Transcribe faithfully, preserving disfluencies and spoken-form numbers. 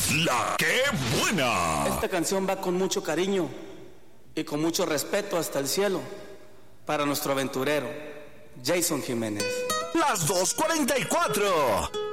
La que buena. Esta canción va con mucho cariño y con mucho respeto hasta el cielo para nuestro aventurero, Jason Jiménez. Las dos cuarenta y cuatro.